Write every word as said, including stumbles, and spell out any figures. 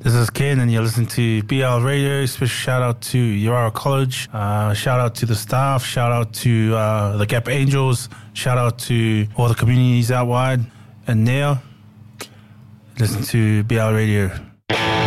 This is Ken, and you're listening to B L Radio. Special shout out to Urara College. Uh, shout out to the staff. Shout out to uh, the Gap Angels. Shout out to all the communities out wide. And now, listen to B L Radio.